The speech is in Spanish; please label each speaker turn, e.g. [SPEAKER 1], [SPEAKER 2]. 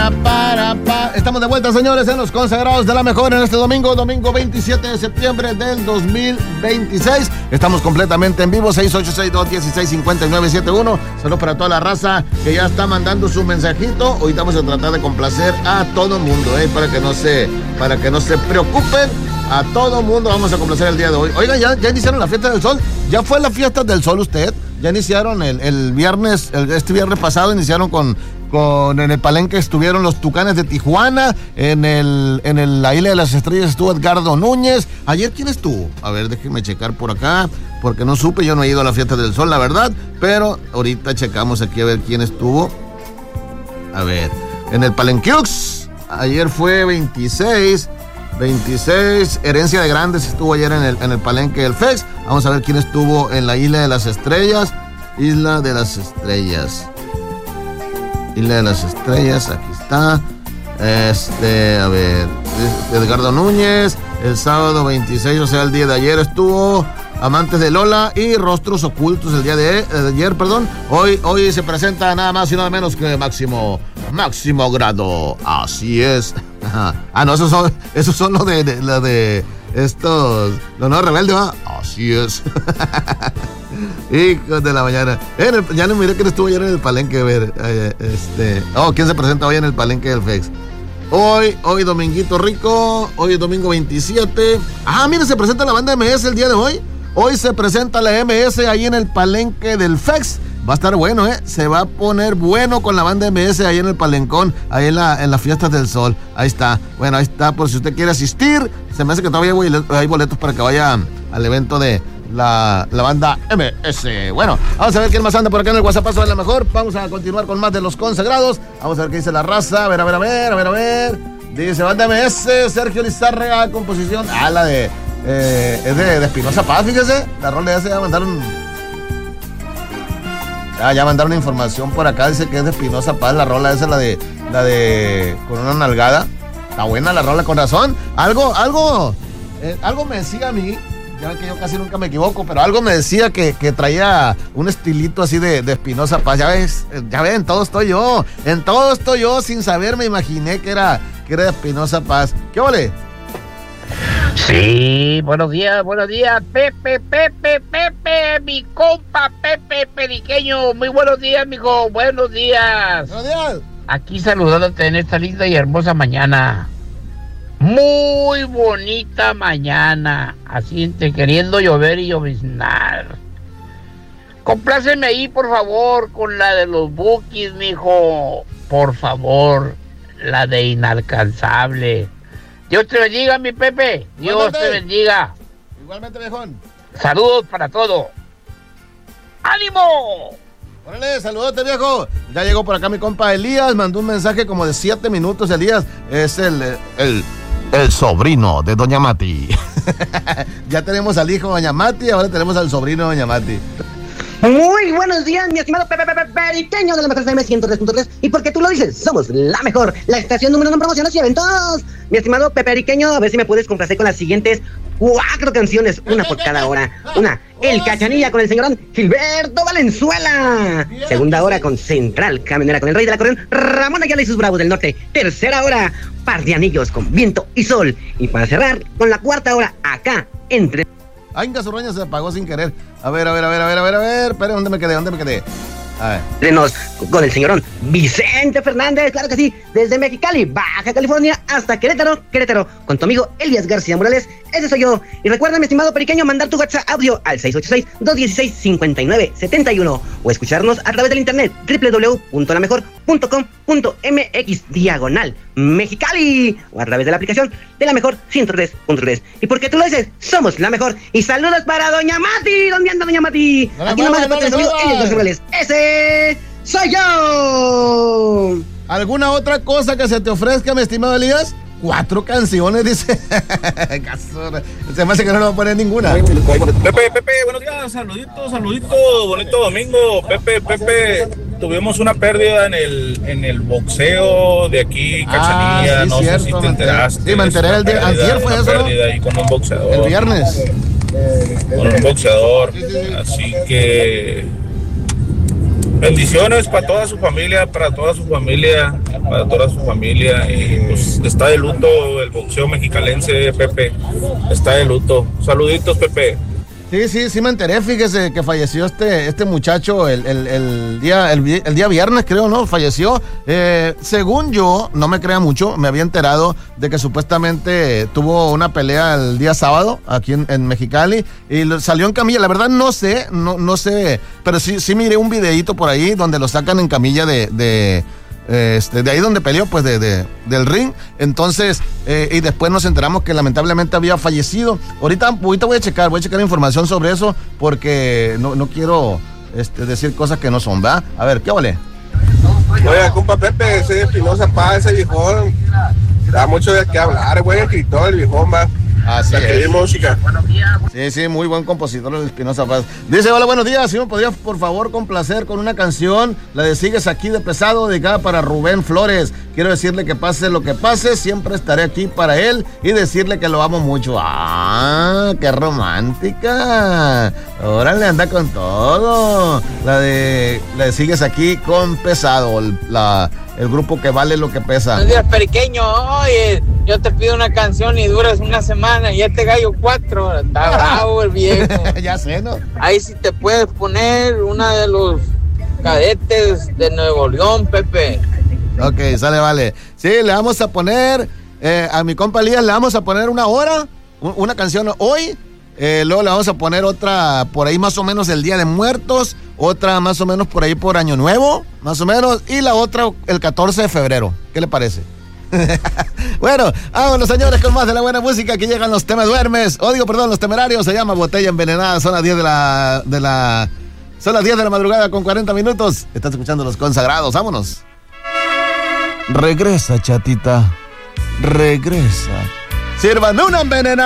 [SPEAKER 1] Estamos de vuelta, señores, en los consagrados de la mejor en este domingo 27 de septiembre del 2026. Estamos completamente en vivo, 686-216-5971. Saludos para toda la raza que ya está mandando su mensajito. Ahorita vamos a tratar de complacer a todo mundo, para que no se preocupen. A todo mundo vamos a complacer el día de hoy. Oigan, ya iniciaron la fiesta del sol. ¿Ya fue la fiesta del sol usted? Ya iniciaron el viernes, este viernes pasado iniciaron en el Palenque estuvieron los Tucanes de Tijuana, en la Isla de las Estrellas estuvo Edgardo Núñez. ¿Ayer quién estuvo? A ver, déjenme checar por acá, porque no supe, yo no he ido a la fiesta del sol, la verdad, pero ahorita checamos aquí a ver quién estuvo. A ver, en el Palenqueux, ayer fue 26, Herencia de Grandes estuvo ayer en el Palenque del FEX. Vamos a ver quién estuvo en la Isla de las Estrellas. Isla de las Estrellas, aquí está. A ver, Edgardo Núñez, el sábado 26, o sea, el día de ayer estuvo Amantes de Lola y Rostros Ocultos el día de ayer, perdón. Hoy se presenta nada más y nada menos que Máximo Grado. Así es. Ah, no, esos son los de estos, los no rebeldes, ¿va? Así es. Hijos de la mañana. Ya no miré quién estuvo ayer en el Palenque, a ver. ¿Quién se presenta hoy en el Palenque del FEX? Hoy dominguito rico, hoy es domingo 27. Mira, se presenta la banda MS el día de hoy. Hoy se presenta la MS ahí en el Palenque del FEX. Va a estar bueno, se va a poner bueno con la banda MS ahí en el Palencón, ahí en las fiestas del sol. Ahí está, bueno, ahí está, por si usted quiere asistir. Se me hace que todavía hay boletos para que vaya al evento de la banda MS. Bueno, vamos a ver quién más anda por acá en el WhatsApp de la mejor. Vamos a continuar con más de los consagrados. Vamos a ver qué dice la raza. A ver. Dice banda MS, Sergio Lizárraga, composición. La de es de Espinosa Paz, fíjese. La rola ya ya mandaron información por acá, dice que es de Espinosa Paz, la rola esa es la de con una nalgada. Está buena la rola, con razón. Algo me decía a mí, ya ven que yo casi nunca me equivoco, pero algo me decía que traía un estilito así de Espinosa Paz. Ya ven, en todo estoy yo, sin saber me imaginé que era de Espinosa Paz. ¿Qué ole?
[SPEAKER 2] Sí, buenos días, Pepe, mi compa Pepe Periqueño, muy buenos días, mijo, buenos días.
[SPEAKER 1] Buenos días.
[SPEAKER 2] Aquí saludándote en esta linda y hermosa mañana, muy bonita mañana, así queriendo llover y lloviznar. Compláceme ahí, por favor, con la de los Bukis, mijo, por favor, la de Inalcanzable. Dios te bendiga, mi Pepe. Dios te bendiga.
[SPEAKER 1] Igualmente, viejón.
[SPEAKER 2] Saludos para todos. ¡Ánimo!
[SPEAKER 1] Órale, saludote, viejo. Ya llegó por acá mi compa Elías. Mandó un mensaje como de 7 minutos, Elías. Es el sobrino de Doña Mati. Ya tenemos al hijo de Doña Mati, ahora tenemos al sobrino de Doña Mati.
[SPEAKER 3] Muy buenos días, mi estimado Periqueño de la mejor FM 103.3. Y porque tú lo dices, somos la mejor, la estación número 1 en promociones y eventos. Mi estimado Periqueño, a ver si me puedes complacer con las siguientes 4 canciones, una por cada hora. Una, El Cachanilla con el señorón Gilberto Valenzuela. Segunda hora con Central Camionera con el rey del acordeón Ramón Ayala y sus Bravos del Norte. Tercera hora, Par de Anillos con Viento y Sol. Y para cerrar, con la cuarta hora, acá, entre...
[SPEAKER 1] Ay, Gasurroña se apagó sin querer. A ver. Espera, ¿dónde me quedé? A ver.
[SPEAKER 3] Trenos con el señorón Vicente Fernández, claro que sí, desde Mexicali, Baja California, hasta Querétaro, con tu amigo Elías García Morales, ese soy yo. Y recuerda, mi estimado Periqueño, mandar tu WhatsApp audio al 686-216-5971 o escucharnos a través del internet www.lamejor.com.mx/Mexicali o a través de la aplicación de La Mejor 103.3. Y porque tú lo dices, somos La Mejor. Y saludos para Doña Mati. ¿Dónde anda Doña Mati? Aquí nomás de amigo Elías García Morales. ese soy yo.
[SPEAKER 1] ¿Alguna otra cosa que se te ofrezca, mi estimado Elías? 4 canciones, dice. Se me hace que no le va a poner ninguna.
[SPEAKER 4] Pepe, buenos días, saludito, bonito domingo. Pepe, tuvimos una pérdida en el boxeo de aquí, Cachanilla,
[SPEAKER 1] sí,
[SPEAKER 4] no
[SPEAKER 1] cierto,
[SPEAKER 4] sé si te enteraste.
[SPEAKER 1] Sí, me enteré antier fue eso, ¿no?
[SPEAKER 4] Ahí con un boxeador.
[SPEAKER 1] El viernes.
[SPEAKER 4] Con un boxeador, así que... Bendiciones para toda su familia, para toda su familia. Y pues está de luto el boxeo mexicalense, Pepe. Está de luto. Saluditos, Pepe.
[SPEAKER 1] Sí, me enteré, fíjese que falleció este muchacho el día viernes, creo, ¿no? Falleció. Según yo, no me crea mucho, me había enterado de que supuestamente tuvo una pelea el día sábado aquí en Mexicali y salió en camilla. La verdad no sé, pero sí miré un videíto por ahí donde lo sacan en camilla de ahí donde peleó, pues del ring. Entonces, y después nos enteramos que lamentablemente había fallecido. Ahorita voy a checar información sobre eso porque no quiero decir cosas que no son, ¿verdad? A ver, ¿qué vale?
[SPEAKER 5] Oye, compa Pepe, ese Espinosa Paz, ese viejón, da mucho de qué hablar, buen escritor el viejón, va.
[SPEAKER 1] Así es.
[SPEAKER 5] Música.
[SPEAKER 1] Sí, muy buen compositor el Espinosa Paz. Dice, hola, buenos días, si me podrías por favor complacer con una canción, la de Sigues aquí de pesado, dedicada para Rubén Flores. Quiero decirle que pase lo que pase, siempre estaré aquí para él y decirle que lo amo mucho. ¡Ah, qué romántica! Órale, anda con todo. La de Sigues aquí con pesado, el grupo que vale lo que pesa.
[SPEAKER 6] Buenos días, periqueño. Oye, yo te pido una canción y duras una semana y este gallo 4. Está bravo el viejo.
[SPEAKER 1] Ya sé, ¿no?
[SPEAKER 6] Ahí sí te puedes poner una de los Cadetes de Nuevo León, Pepe.
[SPEAKER 1] Ok, sale, vale. Sí, le vamos a poner, a mi compa Elías le vamos a poner una canción hoy. Luego le vamos a poner otra por ahí más o menos el Día de Muertos, otra más o menos por ahí por Año Nuevo, más o menos, y la otra el 14 de febrero. ¿Qué le parece? Bueno, vámonos señores con más de la buena música. Aquí llegan los Temeduermes, los Temerarios. Se llama Botella Envenenada. Son las 10 son las 10 de la madrugada con 40 minutos. Estás escuchando Los Consagrados, vámonos. Regresa, chatita, regresa. Sírvame una envenenada.